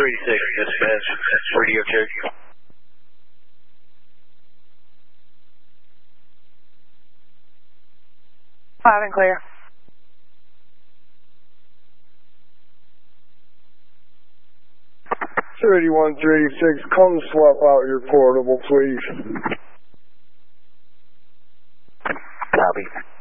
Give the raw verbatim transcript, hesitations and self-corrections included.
eighty-six, dispatch, radio check. Loud and clear. two eighty-one, three eighty-six, come swap out your portable, please. Copy.